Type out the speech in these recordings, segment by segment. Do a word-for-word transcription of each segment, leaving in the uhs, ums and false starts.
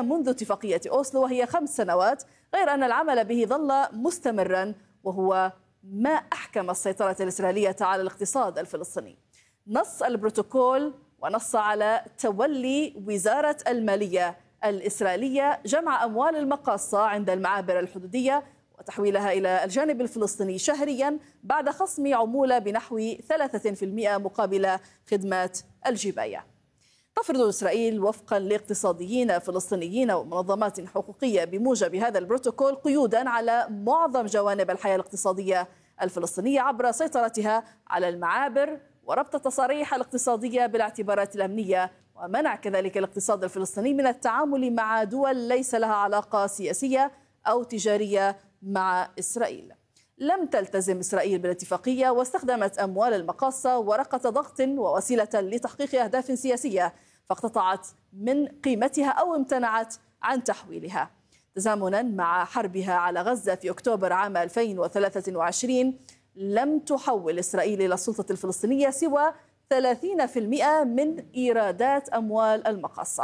الفلسطينية منذ اتفاقية أوسلو وهي خمس سنوات، غير أن العمل به ظل مستمرا، وهو ما أحكم السيطرة الإسرائيلية على الاقتصاد الفلسطيني. نص البروتوكول ونص على تولي وزارة المالية الإسرائيلية جمع أموال المقاصة عند المعابر الحدودية وتحويلها إلى الجانب الفلسطيني شهريا بعد خصم عمولة بنحو ثلاثة بالمئة مقابل خدمات الجباية. تفرض إسرائيل وفقا لاقتصاديين فلسطينيين ومنظمات حقوقية بموجب هذا البروتوكول قيودا على معظم جوانب الحياة الاقتصادية الفلسطينية عبر سيطرتها على المعابر وربط التصاريح الاقتصادية بالاعتبارات الأمنية، ومنع كذلك الاقتصاد الفلسطيني من التعامل مع دول ليس لها علاقة سياسية أو تجارية مع إسرائيل. لم تلتزم إسرائيل بالاتفاقية واستخدمت أموال المقاصة ورقة ضغط ووسيلة لتحقيق أهداف سياسية، فاقتطعت من قيمتها أو امتنعت عن تحويلها. تزامنا مع حربها على غزة في أكتوبر عام ألفين وثلاثة وعشرين، لم تحول إسرائيل إلى السلطة الفلسطينية سوى ثلاثين بالمئة من إيرادات أموال المقاصة.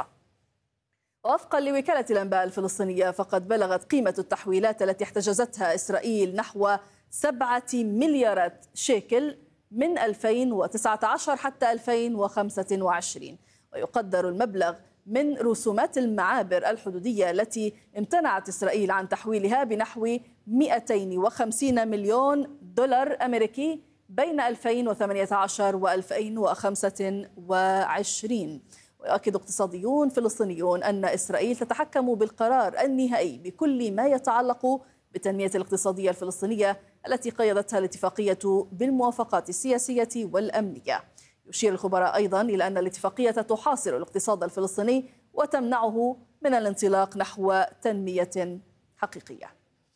وفقا لوكالة الأنباء الفلسطينية، فقد بلغت قيمة التحويلات التي احتجزتها إسرائيل نحو سبعة مليارات شيكل من ألفين وتسعة عشر حتى ألفين وخمسة وعشرين، ويقدر المبلغ من رسومات المعابر الحدودية التي امتنعت إسرائيل عن تحويلها بنحو مئتين وخمسين مليون دولار أمريكي بين ألفين وثمانية عشر وألفين وخمسة وعشرين. ويؤكد اقتصاديون فلسطينيون أن إسرائيل تتحكم بالقرار النهائي بكل ما يتعلق بالتنمية الاقتصادية الفلسطينية التي قيدتها الاتفاقية بالموافقات السياسية والأمنية. يشير الخبراء أيضا إلى أن الاتفاقية تحاصر الاقتصاد الفلسطيني وتمنعه من الانطلاق نحو تنمية حقيقية.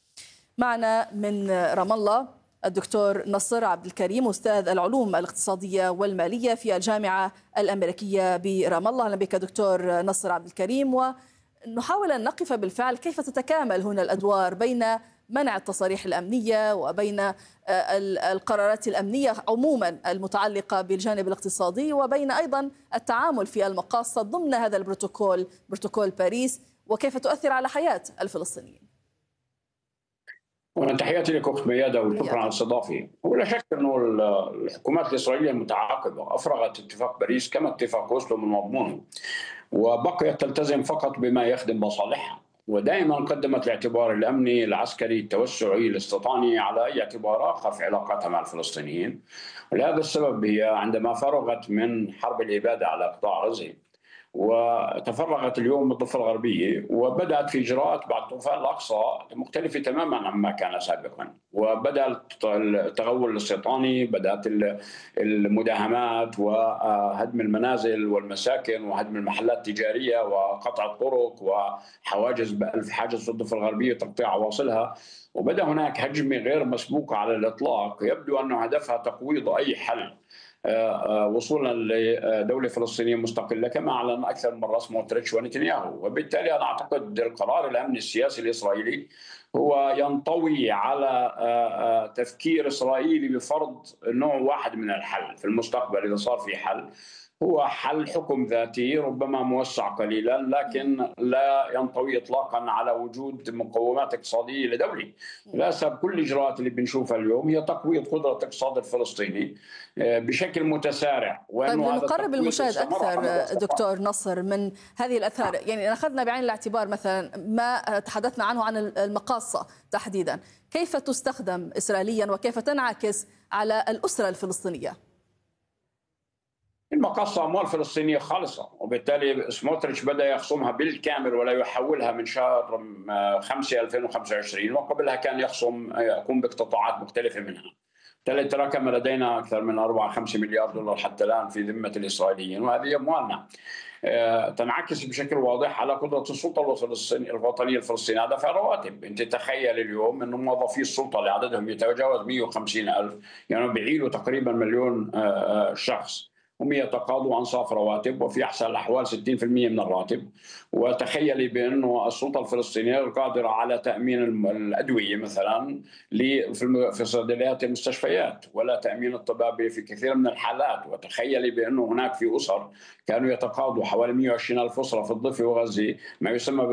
معنا من رام الله الدكتور نصر عبد الكريم، أستاذ العلوم الاقتصادية والمالية في الجامعة الأمريكية برام الله. أهلا بك دكتور نصر عبد الكريم. ونحاول أن نقف بالفعل كيف تتكامل هنا الأدوار بين منع التصاريح الأمنية وبين القرارات الأمنية عموما المتعلقة بالجانب الاقتصادي، وبين أيضا التعامل في المقاصة ضمن هذا البروتوكول، بروتوكول باريس، وكيف تؤثر على حياة الفلسطينيين. تحياتي لك أخت ميادة وشكرا على الاستضافة. ولا شك أنه الحكومات الإسرائيلية المتعاقبة أفرغت اتفاق باريس كما اتفاق أوسلو من مضمونه، وبقيت تلتزم فقط بما يخدم مصالحها، ودائما قدمت الاعتبار الأمني العسكري التوسعي الاستيطاني على أي اعتبار آخر في علاقاتها مع الفلسطينيين. ولهذا السبب هي عندما فرغت من حرب الإبادة على قطاع غزة وتفرغت اليوم من الضفة الغربية وبدأت في إجراءات بعد طوفان الأقصى مختلفة تماما عما كان سابقا، وبدأ التغول الاستيطاني، بدأت المداهمات وهدم المنازل والمساكن وهدم المحلات التجارية وقطع الطرق وحواجز بألف حاجز في الضفة الغربية وتقطيع عواصلها، وبدأ هناك هجمة غير مسبوقة على الإطلاق يبدو أن هدفها تقويض أي حل وصولا لدولة فلسطينية مستقلة كما أعلن أكثر من رئيس سموتريتش ونتنياهو. وبالتالي أنا أعتقد القرار الأمني السياسي الإسرائيلي هو ينطوي على تفكير إسرائيلي بفرض نوع واحد من الحل في المستقبل إذا صار في حل، هو حل حكم ذاتي ربما موسع قليلا، لكن لا ينطوي اطلاقا على وجود مقومات اقتصاديه لدوله. للاسف كل الاجراءات اللي بنشوفها اليوم هي تقويض قدره الاقتصاد الفلسطيني بشكل متسارع. طيب لنقرب المشاهد اكثر دكتور نصر من هذه الاثار، يعني اخذنا بعين الاعتبار مثلا ما تحدثنا عنه عن المقاصه تحديدا، كيف تستخدم اسرائيليا وكيف تنعكس على الاسره الفلسطينيه؟ المقاصة أموال فلسطينية خالصة، وبالتالي سموتريتش بدأ يخصمها بالكامل ولا يحولها من شهر خمسة ألفين وخمسة وعشرين، وقبلها كان يخصم يقوم باقتطاعات مختلفة منها. بالتالي تراكم لدينا أكثر من أربعة خمسة مليار دولار حتى الآن في ذمة الإسرائيليين، وهذه أموالنا تنعكس بشكل واضح على قدرة السلطة الوطنية الفلسطينية على دفع رواتب. أنت تخيل اليوم أن موظفي السلطة اللي عددهم يتجاوز مئة وخمسين ألف، يعني بيعيلوا تقريبا مليون شخص، هم يتقاضوا أنصاف رواتب وفي أحسن الأحوال ستين بالمئة من الراتب. وتخيلي بأنه السلطة الفلسطينية قادرة على تأمين الأدوية مثلا في صيدليات المستشفيات ولا تأمين الطبابة في كثير من الحالات. وتخيلي بأنه هناك في أسر كانوا يتقاضوا حوالي مئة وعشرين ألف أسرة في الضفة وغزة ما يسمى